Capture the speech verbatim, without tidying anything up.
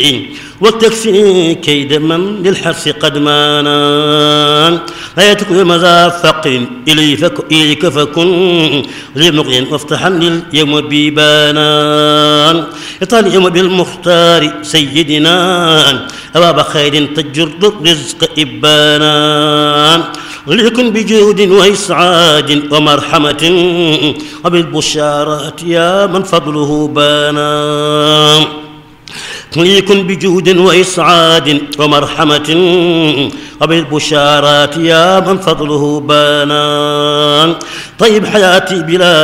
وتكفي كيد من للحرص قد مانا لا تكن مزافق إلي فك إليك فكن لمقين وافتحا لليوم بيبانا يطال اليوم بالمختار سيدنا أباب خير تجرد الرزق إبانا ليكن بجود وإسعاد ومرحمة وبالبشارات يا من فضله بانا ليكن بجود وإسعاد ومرحمة وبالبشارات يا من فضله بانا طيب حياتي بلا